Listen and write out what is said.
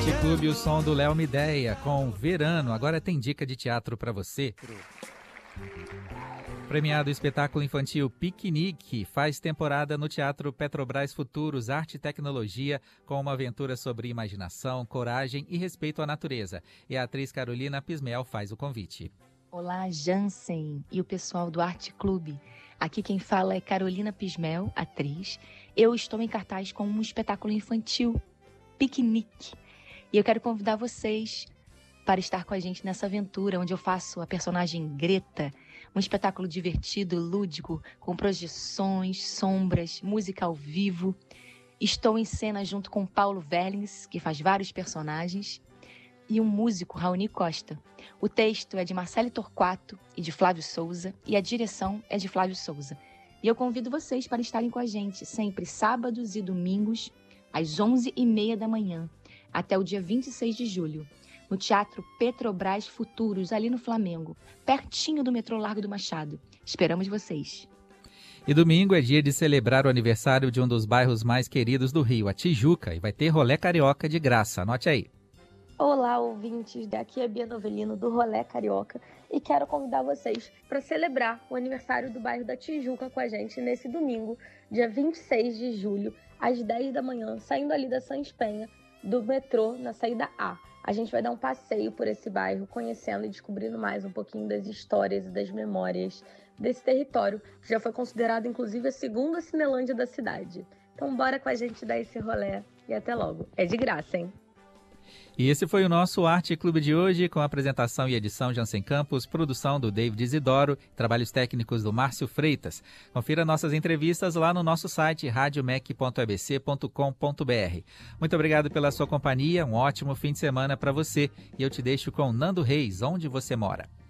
Arte Clube, o som do Léo Mideia com Verano. Agora tem dica de teatro para você. Premiado espetáculo infantil Piquenique faz temporada no Teatro Petrobras Futuros Arte e Tecnologia com uma aventura sobre imaginação, coragem e respeito à natureza. E a atriz Carolina Pismel faz o convite. Olá, Jansen e o pessoal do Arte Clube. Aqui quem fala é Carolina Pismel, atriz. Eu estou em cartaz com um espetáculo infantil, Piquenique. E eu quero convidar vocês para estar com a gente nessa aventura, onde eu faço a personagem Greta, um espetáculo divertido, lúdico, com projeções, sombras, música ao vivo. Estou em cena junto com Paulo Verlins, que faz vários personagens, e um músico, Raoni Costa. O texto é de Marcele Torquato e de Flávio Souza, e a direção é de Flávio Souza. E eu convido vocês para estarem com a gente, sempre sábados e domingos, às 11h30 da manhã, até o dia 26 de julho, no Teatro Petrobras Futuros, ali no Flamengo, pertinho do metrô Largo do Machado. Esperamos vocês. E domingo é dia de celebrar o aniversário de um dos bairros mais queridos do Rio, a Tijuca, e vai ter rolê carioca de graça. Anote aí. Olá, ouvintes, daqui é Bia Novelino do Rolê Carioca e quero convidar vocês para celebrar o aniversário do bairro da Tijuca com a gente nesse domingo, dia 26 de julho, às 10 da manhã, saindo ali da Sans Penha, do metrô, na saída A. A gente vai dar um passeio por esse bairro, conhecendo e descobrindo mais um pouquinho das histórias e das memórias desse território, que já foi considerado, inclusive, a segunda Cinelândia da cidade. Então, bora com a gente dar esse rolê e até logo. É de graça, hein? E esse foi o nosso Arte Clube de hoje, com a apresentação e edição Jansen Campos, produção do David Isidoro, trabalhos técnicos do Márcio Freitas. Confira nossas entrevistas lá no nosso site radiomec.abc.com.br. Muito obrigado pela sua companhia, um ótimo fim de semana para você. E eu te deixo com Nando Reis, Onde Você Mora.